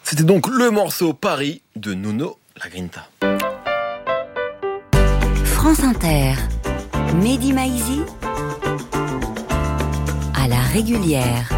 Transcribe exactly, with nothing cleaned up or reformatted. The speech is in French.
C'était donc le morceau Paris de Nuno Lagrinta. France Inter, Mehdi Maizi à la régulière.